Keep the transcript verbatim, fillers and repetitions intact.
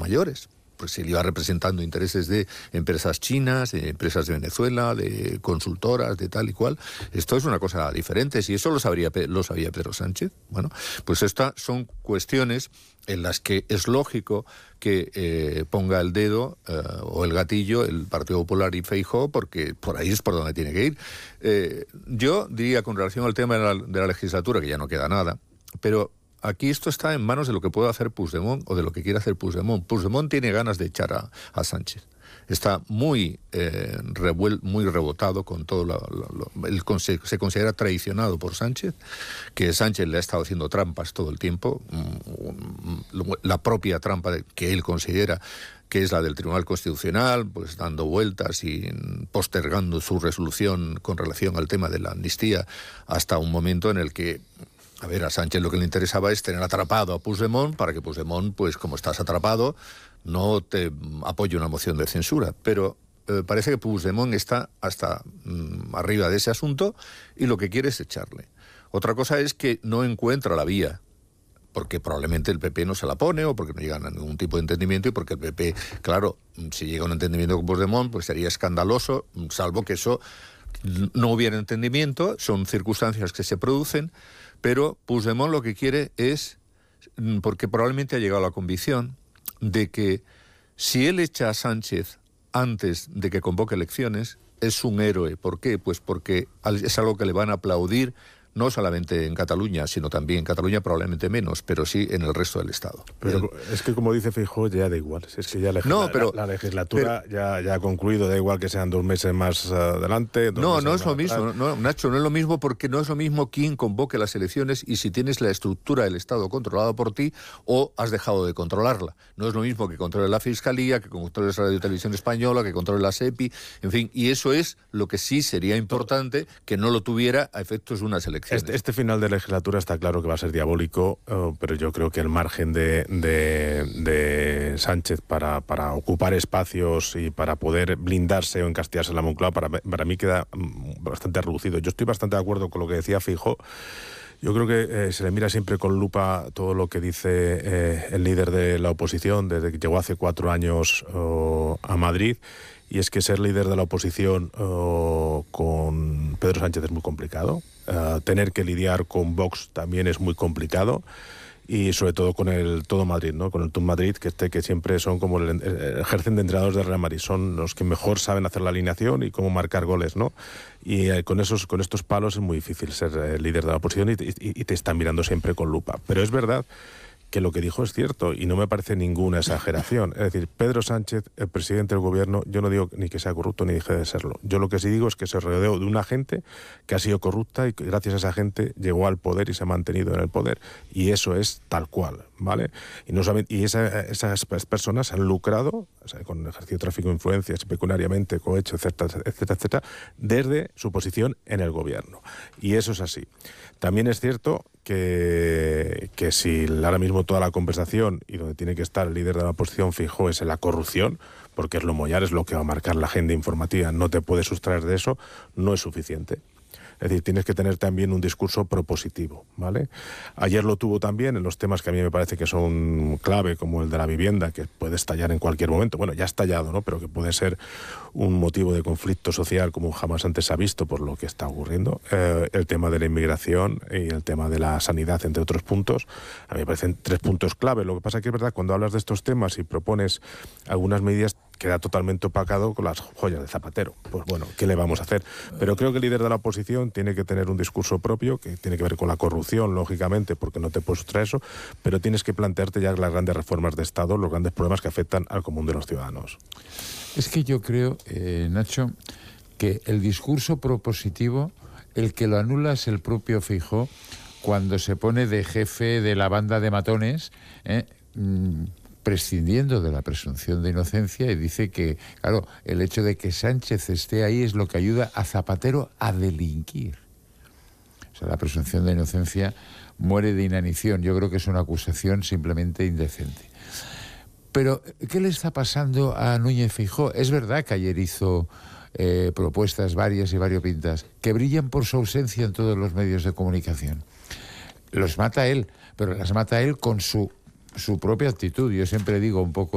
mayores. Pues él iba representando intereses de empresas chinas, de empresas de Venezuela, de consultoras, de tal y cual. Esto es una cosa diferente. Si eso lo sabría, lo sabía Pedro Sánchez, bueno, pues estas son cuestiones en las que es lógico que eh, ponga el dedo eh, o el gatillo el Partido Popular y Feijóo, porque por ahí es por donde tiene que ir. Eh, yo diría, con relación al tema de la, de la legislatura, que ya no queda nada, pero aquí esto está en manos de lo que puede hacer Puigdemont o de lo que quiere hacer Puigdemont. Puigdemont tiene ganas de echar a, a Sánchez. Está muy, eh, revuel, muy rebotado con todo lo, lo, lo él se, se considera traicionado por Sánchez, que Sánchez le ha estado haciendo trampas todo el tiempo, la propia trampa que él considera que es la del Tribunal Constitucional, pues dando vueltas y postergando su resolución con relación al tema de la amnistía hasta un momento en el que, a ver, a Sánchez lo que le interesaba es tener atrapado a Puigdemont para que Puigdemont, pues como estás atrapado, no te apoye una moción de censura. Pero eh, parece que Puigdemont está hasta mmm, arriba de ese asunto y lo que quiere es echarle. Otra cosa es que no encuentra la vía, porque probablemente el P P no se la pone o porque no llegan a ningún tipo de entendimiento y porque el P P, claro, si llega a un entendimiento con Puigdemont, pues sería escandaloso, salvo que eso no hubiera entendimiento, son circunstancias que se producen. Pero Puigdemont lo que quiere es, porque probablemente ha llegado a la convicción de que si él echa a Sánchez antes de que convoque elecciones, es un héroe. ¿Por qué? Pues porque es algo que le van a aplaudir, no solamente en Cataluña, sino también en Cataluña probablemente menos, pero sí en el resto del Estado. Pero Bien. Es que, como dice Feijóo, ya da igual. Es que ya la, no, pero, la, la legislatura pero, ya, ya ha concluido, da igual que sean dos meses más adelante. Dos no, meses no es lo atrás. mismo, no, Nacho, no es lo mismo, porque no es lo mismo quién convoque las elecciones y si tienes la estructura del Estado controlada por ti o has dejado de controlarla. No es lo mismo que controle la Fiscalía, que controle la Radio y Televisión Española, que controle la SEPI, en fin, y eso es lo que sí sería importante que no lo tuviera a efectos de unas elecciones. Este, este final de legislatura está claro que va a ser diabólico, uh, pero yo creo que el margen de, de, de Sánchez para, para ocupar espacios y para poder blindarse o encastillarse en la Moncloa, para, para mí queda bastante reducido. Yo estoy bastante de acuerdo con lo que decía Feijóo. Yo creo que eh, se le mira siempre con lupa todo lo que dice eh, el líder de la oposición desde que llegó hace cuatro años uh, a Madrid. Y es que ser líder de la oposición uh, con Pedro Sánchez es muy complicado. Uh, tener que lidiar con Vox también es muy complicado. Y sobre todo con el Todo Madrid, ¿no? Con el Todo Madrid, que este que siempre son como el, el, ejercen de entrenadores de Real Madrid. Son los que mejor saben hacer la alineación y cómo marcar goles, ¿no? Y eh, con esos con estos palos es muy difícil ser eh, líder de la oposición y, y, y te están mirando siempre con lupa. Pero es verdad que lo que dijo es cierto y no me parece ninguna exageración. Es decir, Pedro Sánchez, el presidente del gobierno, yo no digo ni que sea corrupto ni deje de serlo. Yo lo que sí digo es que se rodeó de una gente que ha sido corrupta y que gracias a esa gente llegó al poder y se ha mantenido en el poder. Y eso es tal cual, ¿vale? Y, no saben, y esa, esas personas han lucrado, o sea, con ejercicio de tráfico de influencias, pecuniariamente, cohecho, etcétera, etcétera, etcétera, desde su posición en el gobierno. Y eso es así. También es cierto que, que si ahora mismo toda la conversación y donde tiene que estar el líder de la oposición Feijóo es en la corrupción, porque es lo mollar, es lo que va a marcar la agenda informativa, no te puedes sustraer de eso, no es suficiente. Es decir, tienes que tener también un discurso propositivo, ¿vale? Ayer lo tuvo también en los temas que a mí me parece que son clave, como el de la vivienda, que puede estallar en cualquier momento. Bueno, ya ha estallado, ¿no? Pero que puede ser un motivo de conflicto social como jamás antes se ha visto por lo que está ocurriendo. Eh, el tema de la inmigración y el tema de la sanidad, entre otros puntos. A mí me parecen tres puntos clave. Lo que pasa es que es verdad, cuando hablas de estos temas y propones algunas medidas, queda totalmente opacado con las joyas de Zapatero. Pues bueno, ¿qué le vamos a hacer? Pero creo que el líder de la oposición tiene que tener un discurso propio, que tiene que ver con la corrupción, lógicamente, porque no te puedes traer eso, pero tienes que plantearte ya las grandes reformas de Estado, los grandes problemas que afectan al común de los ciudadanos. Es que yo creo, eh, Nacho, que el discurso propositivo, el que lo anula es el propio Feijóo, cuando se pone de jefe de la banda de matones, eh, mmm, prescindiendo de la presunción de inocencia, y dice que, claro, el hecho de que Sánchez esté ahí es lo que ayuda a Zapatero a delinquir. O sea, la presunción de inocencia muere de inanición. Yo creo que es una acusación simplemente indecente. Pero, ¿qué le está pasando a Núñez Feijóo? Es verdad que ayer hizo eh, propuestas varias y variopintas que brillan por su ausencia en todos los medios de comunicación. Los mata él, pero las mata él con su su propia actitud. Yo siempre digo un poco